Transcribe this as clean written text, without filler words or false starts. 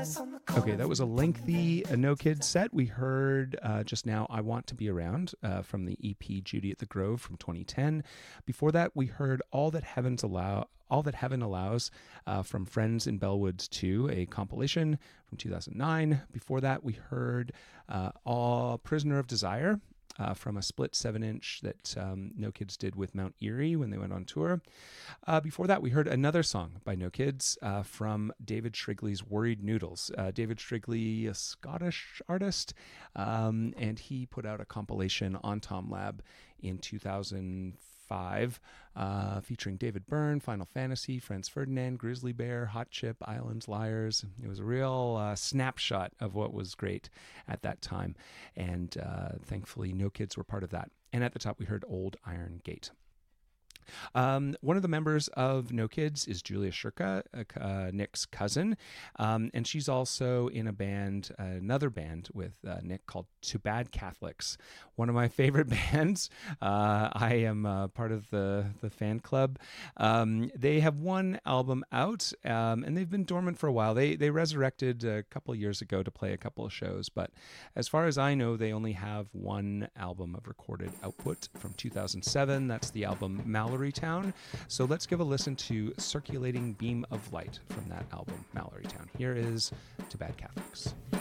Okay, that was a lengthy No Kids set. We heard just now I Want to Be Around from the EP Judy at the Grove from 2010. Before that, we heard All That Heaven Allows from Friends in Bellwoods 2, a compilation from 2009. Before that, we heard All Prisoner of Desire from a split 7-inch that No Kids did with Mount Erie when they went on tour. Before that, we heard another song by No Kids from David Shrigley's Worried Noodles. David Shrigley, a Scottish artist, and he put out a compilation on Tom Lab in 2005 featuring David Byrne, Final Fantasy, Franz Ferdinand, Grizzly Bear, Hot Chip, Islands, Liars. It was a real snapshot of what was great at that time, and thankfully No Kids were part of that. And at the top we heard Old Iron Gate. One of the members of No Kids is Julia Shurka, Nick's cousin, and she's also in a band, another band with Nick called To Bad Catholics, one of my favorite bands. I am part of the fan club. They have one album out, and they've been dormant for a while. They resurrected a couple years ago to play a couple of shows, but as far as I know, they only have one album of recorded output from 2007. That's the album Mallory Town. So let's give a listen to Circulating Beam of Light from that album, Mallory Town. Here is To Bad Catholics.